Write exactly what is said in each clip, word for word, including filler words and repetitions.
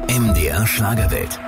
M D R Schlagerwelt.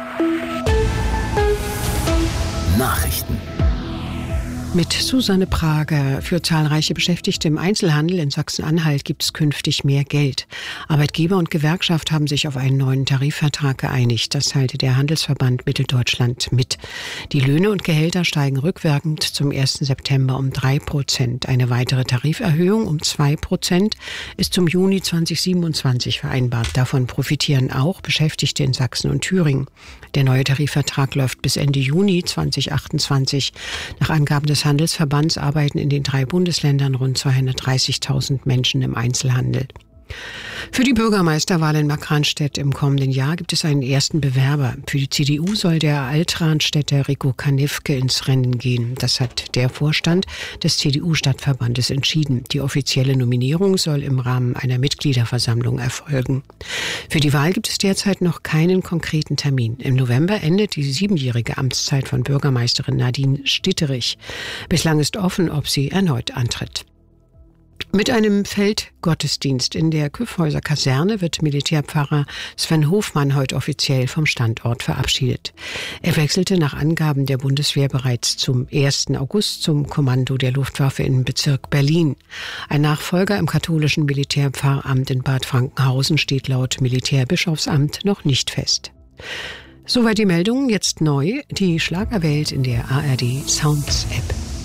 Nachrichten. Mit Susanne Prager. Für zahlreiche Beschäftigte im Einzelhandel in Sachsen-Anhalt gibt es künftig mehr Geld. Arbeitgeber und Gewerkschaft haben sich auf einen neuen Tarifvertrag geeinigt. Das teilte der Handelsverband Mitteldeutschland mit. Die Löhne und Gehälter steigen rückwirkend zum ersten September um drei Prozent. Eine weitere Tariferhöhung um zwei Prozent ist zum Juni zweitausendsiebenundzwanzig vereinbart. Davon profitieren auch Beschäftigte in Sachsen und Thüringen. Der neue Tarifvertrag läuft bis Ende Juni zweitausendachtundzwanzig. Nach Angaben des Handelsverbands arbeiten in den drei Bundesländern rund zweihundertdreißigtausend Menschen im Einzelhandel. Für die Bürgermeisterwahl in Markranstädt im kommenden Jahr gibt es einen ersten Bewerber. Für die C D U soll der Altranstädter Rico Kanifke ins Rennen gehen. Das hat der Vorstand des C D U-Stadtverbandes entschieden. Die offizielle Nominierung soll im Rahmen einer Mitgliederversammlung erfolgen. Für die Wahl gibt es derzeit noch keinen konkreten Termin. Im November endet die siebenjährige Amtszeit von Bürgermeisterin Nadine Stitterich. Bislang ist offen, ob sie erneut antritt. Mit einem Feldgottesdienst in der Kyffhäuser Kaserne wird Militärpfarrer Sven Hofmann heute offiziell vom Standort verabschiedet. Er wechselte nach Angaben der Bundeswehr bereits zum ersten August zum Kommando der Luftwaffe im Bezirk Berlin. Ein Nachfolger im katholischen Militärpfarramt in Bad Frankenhausen steht laut Militärbischofsamt noch nicht fest. Soweit die Meldungen, jetzt neu, die Schlagerwelt in der A R D Sounds App.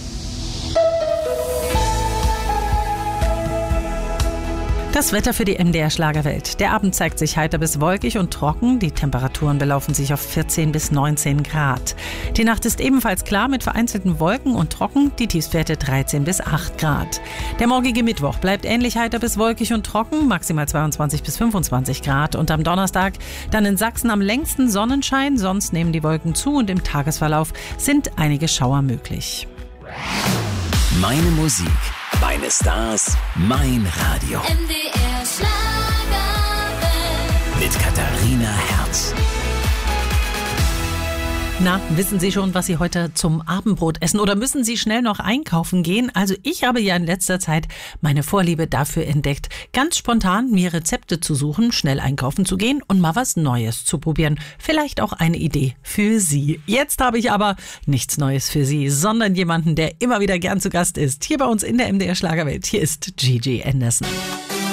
Das Wetter für die M D R Schlagerwelt. Der Abend zeigt sich heiter bis wolkig und trocken. Die Temperaturen belaufen sich auf vierzehn bis neunzehn Grad. Die Nacht ist ebenfalls klar mit vereinzelten Wolken und trocken. Die Tiefstwerte dreizehn bis acht Grad. Der morgige Mittwoch bleibt ähnlich heiter bis wolkig und trocken. Maximal zweiundzwanzig bis fünfundzwanzig Grad. Und am Donnerstag dann in Sachsen am längsten Sonnenschein. Sonst nehmen die Wolken zu und im Tagesverlauf sind einige Schauer möglich. Meine Musik, meine Stars, mein Radio. M D R Schlagerwelt. Mit Katharina Herz. Na, wissen Sie schon, was Sie heute zum Abendbrot essen oder müssen Sie schnell noch einkaufen gehen? Also ich habe ja in letzter Zeit meine Vorliebe dafür entdeckt, ganz spontan mir Rezepte zu suchen, schnell einkaufen zu gehen und mal was Neues zu probieren. Vielleicht auch eine Idee für Sie. Jetzt habe ich aber nichts Neues für Sie, sondern jemanden, der immer wieder gern zu Gast ist. Hier bei uns in der M D R Schlagerwelt. Hier ist Gigi Anderson.